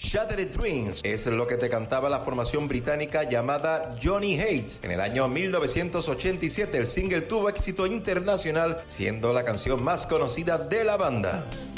Shattered Dreams es lo que te cantaba la formación británica llamada Johnny Hates. En el año 1987 el single tuvo éxito internacional, siendo la canción más conocida de la banda.